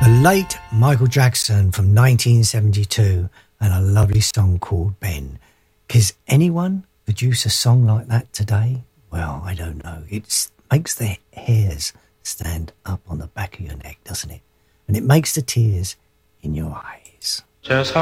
Late Michael Jackson from 1972 and a lovely song called Ben. Does anyone produce a song like that today? Well, I don't know. It makes the hairs stand up on the back of your neck, doesn't it? And it makes the tears in your eyes. Just